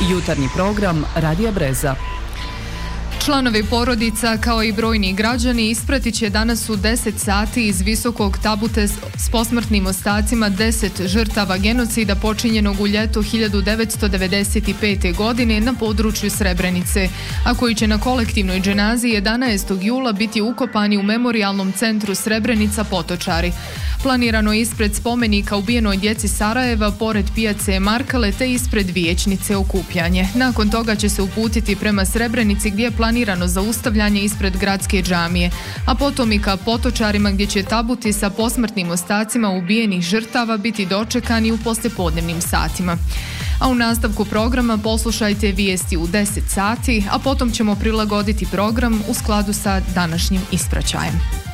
Jutarnji program Radija Breza. Članovi porodica kao i brojni građani ispratit će danas u 10 sati iz visokog tabute s posmrtnim ostacima 10 žrtava genocida počinjenog u ljeto 1995. godine na području Srebrenice, a koji će na kolektivnoj dženazi 11. jula biti ukopani u memorijalnom centru Srebrenica Potočari. Planirano je ispred spomenika ubijenoj djeci Sarajeva, pored pijace Markale te ispred vijećnice okupljanje. Nakon toga će se uputiti prema Srebrenici gdje je planirano zaustavljanje ispred gradske džamije, a potom i ka Potočarima gdje će tabuti sa posmrtnim ostacima ubijenih žrtava biti dočekani u poslijepodnevnim satima. A u nastavku programa poslušajte vijesti u 10 sati, a potom ćemo prilagoditi program u skladu sa današnjim ispraćajem.